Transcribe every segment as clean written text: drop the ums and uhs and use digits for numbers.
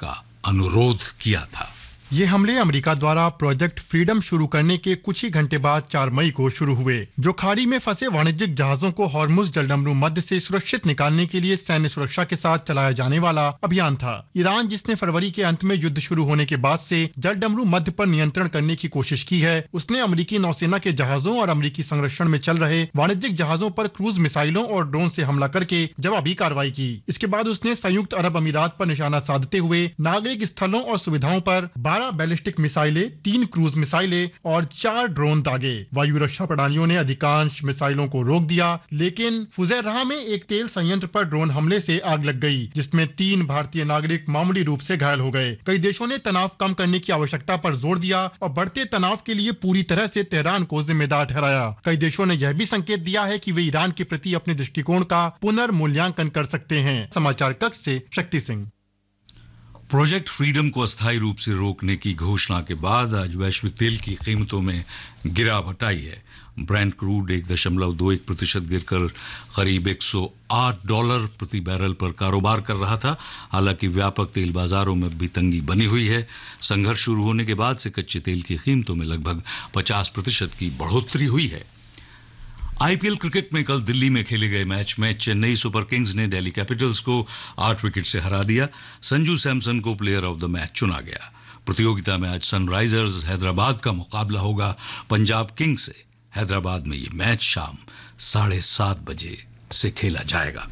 का अनुरोध किया था। ये हमले अमेरिका द्वारा प्रोजेक्ट फ्रीडम शुरू करने के कुछ ही घंटे बाद 4 मई को शुरू हुए, जो खाड़ी में फंसे वाणिज्यिक जहाजों को हॉर्मुज जलडमरू मध्य से सुरक्षित निकालने के लिए सैन्य सुरक्षा के साथ चलाया जाने वाला अभियान था। ईरान, जिसने फरवरी के अंत में युद्ध शुरू होने के बाद से जलडमरू मध्य पर नियंत्रण करने की कोशिश की है, उसने अमेरिकी नौसेना के जहाजों और अमेरिकी संरक्षण में चल रहे वाणिज्यिक जहाजों पर क्रूज मिसाइलों और ड्रोन से हमला करके जवाबी कार्रवाई की। इसके बाद उसने संयुक्त अरब अमीरात पर निशाना साधते हुए नागरिक स्थलों और सुविधाओं पर 12 बैलिस्टिक मिसाइलें, 3 क्रूज मिसाइलें और 4 ड्रोन दागे। वायु रक्षा प्रणालियों ने अधिकांश मिसाइलों को रोक दिया, लेकिन फुजैरह में एक तेल संयंत्र पर ड्रोन हमले से आग लग गई, जिसमें 3 भारतीय नागरिक मामूली रूप से घायल हो गए। कई देशों ने तनाव कम करने की आवश्यकता पर जोर दिया और बढ़ते तनाव के लिए पूरी तरह से तेहरान को जिम्मेदार ठहराया। कई देशों ने यह भी संकेत दिया है कि वे ईरान के प्रति अपने दृष्टिकोण का पुनर्मूल्यांकन कर सकते हैं। समाचार कक्ष से शक्ति सिंह। प्रोजेक्ट फ्रीडम को अस्थायी रूप से रोकने की घोषणा के बाद आज वैश्विक तेल की कीमतों में गिरावट आई है। ब्रेंट क्रूड 1.21% गिरकर करीब $108 प्रति बैरल पर कारोबार कर रहा था। हालांकि व्यापक तेल बाजारों में भी तंगी बनी हुई है। संघर्ष शुरू होने के बाद से कच्चे तेल की कीमतों में लगभग 50% की बढ़ोतरी हुई है। आईपीएल क्रिकेट में कल दिल्ली में खेले गए मैच में चेन्नई सुपर किंग्स ने दिल्ली कैपिटल्स को 8 विकेट से हरा दिया। संजू सैमसन को प्लेयर ऑफ द मैच चुना गया। प्रतियोगिता में आज सनराइजर्स हैदराबाद का मुकाबला होगा पंजाब किंग्स से। हैदराबाद में ये मैच शाम 7:30 बजे से खेला जाएगा।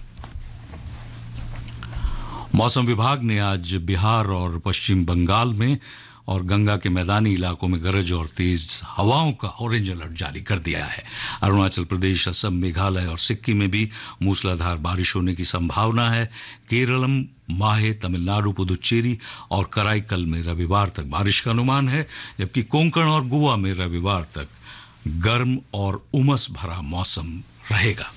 मौसम विभाग ने आज बिहार और पश्चिम बंगाल में और गंगा के मैदानी इलाकों में गरज और तेज हवाओं का ऑरेंज अलर्ट जारी कर दिया है। अरुणाचल प्रदेश, असम, मेघालय और सिक्किम में भी मूसलाधार बारिश होने की संभावना है। केरलम, माहे, तमिलनाडु, पुदुचेरी और कराईकल में रविवार तक बारिश का अनुमान है, जबकि कोंकण और गोवा में रविवार तक गर्म और उमस भरा मौसम रहेगा।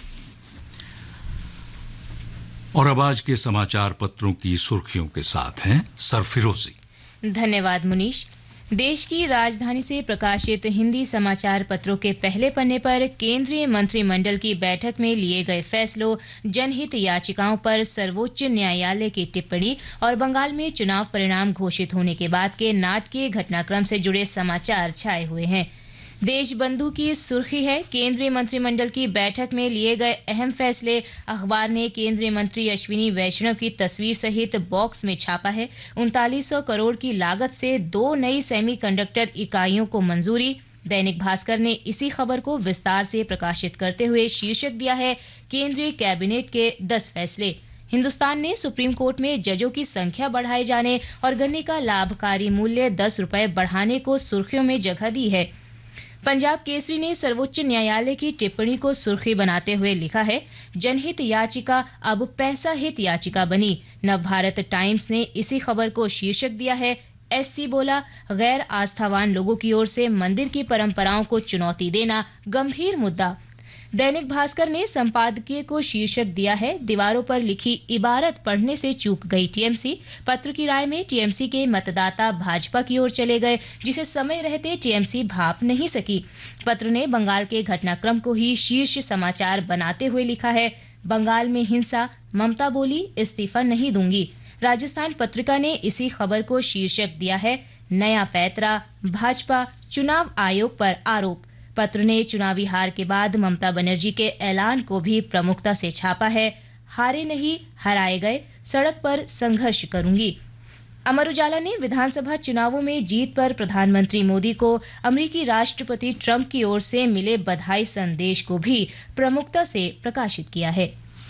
और अब आज के समाचार पत्रों की सुर्खियों के साथ हैं सरफिरोजी। धन्यवाद मुनीश। देश की राजधानी से प्रकाशित हिंदी समाचार पत्रों के पहले पन्ने पर केंद्रीय मंत्रिमंडल की बैठक में लिए गए फैसलों, जनहित याचिकाओं पर सर्वोच्च न्यायालय की टिप्पणी और बंगाल में चुनाव परिणाम घोषित होने के बाद के नाटकीय घटनाक्रम से जुड़े समाचार छाए हुए हैं। देशबंधु की सुर्खी है, केंद्रीय मंत्रिमंडल की बैठक में लिए गए अहम फैसले। अखबार ने केंद्रीय मंत्री अश्विनी वैष्णव की तस्वीर सहित बॉक्स में छापा है। 3900 करोड़ की लागत से 2 नई सेमीकंडक्टर इकाइयों को मंजूरी। दैनिक भास्कर ने इसी खबर को विस्तार से प्रकाशित करते हुए शीर्षक दिया है, केंद्रीय कैबिनेट के 10 फैसले। हिंदुस्तान ने सुप्रीम कोर्ट में जजों की संख्या बढ़ाए जाने और गन्ने का लाभकारी मूल्य 10 रुपए बढ़ाने को सुर्खियों में जगह दी है। पंजाब केसरी ने सर्वोच्च न्यायालय की टिप्पणी को सुर्खी बनाते हुए लिखा है, जनहित याचिका अब पैसा हित याचिका बनी। नवभारत टाइम्स ने इसी खबर को शीर्षक दिया है, एससी बोला, गैर आस्थावान लोगों की ओर से मंदिर की परंपराओं को चुनौती देना गंभीर मुद्दा। दैनिक भास्कर ने संपादकीय को शीर्षक दिया है, दीवारों पर लिखी इबारत पढ़ने से चूक गई टीएमसी। पत्र की राय में टीएमसी के मतदाता भाजपा की ओर चले गए, जिसे समय रहते टीएमसी भांप नहीं सकी। पत्र ने बंगाल के घटनाक्रम को ही शीर्ष समाचार बनाते हुए लिखा है, बंगाल में हिंसा, ममता बोली इस्तीफा नहीं दूंगी। राजस्थान पत्रिका ने इसी खबर को शीर्षक दिया है, नया पैतरा, भाजपा चुनाव आयोग पर आरोप। पत्र ने चुनावी हार के बाद ममता बनर्जी के ऐलान को भी प्रमुखता से छापा है, हारे नहीं हराए गए, सड़क पर संघर्ष करूंगी। अमर उजाला ने विधानसभा चुनावों में जीत पर प्रधानमंत्री मोदी को अमेरिकी राष्ट्रपति ट्रंप की ओर से मिले बधाई संदेश को भी प्रमुखता से प्रकाशित किया है।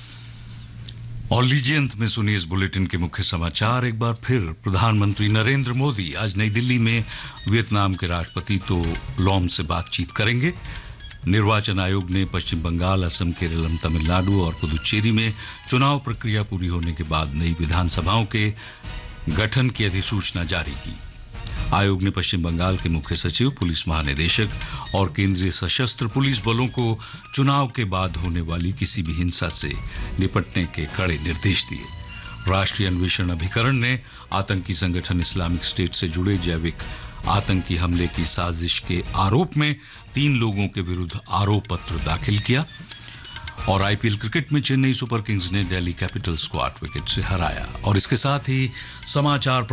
और लीजिए अंत में सुनिए इस बुलेटिन के मुख्य समाचार एक बार फिर। प्रधानमंत्री नरेंद्र मोदी आज नई दिल्ली में वियतनाम के राष्ट्रपति तो लॉम से बातचीत करेंगे। निर्वाचन आयोग ने पश्चिम बंगाल, असम, केरलम, तमिलनाडु और पुदुचेरी में चुनाव प्रक्रिया पूरी होने के बाद नई विधानसभाओं के गठन की अधिसूचना जारी की। आयोग ने पश्चिम बंगाल के मुख्य सचिव, पुलिस महानिदेशक और केंद्रीय सशस्त्र पुलिस बलों को चुनाव के बाद होने वाली किसी भी हिंसा से निपटने के कड़े निर्देश दिए। राष्ट्रीय अन्वेषण अभिकरण ने आतंकी संगठन इस्लामिक स्टेट से जुड़े जैविक आतंकी हमले की साजिश के आरोप में 3 लोगों के विरुद्ध आरोप पत्र दाखिल किया। और आईपीएल क्रिकेट में चेन्नई सुपर किंग्स ने दिल्ली कैपिटल्स को 8 विकेट से हराया। और इसके साथ ही समाचार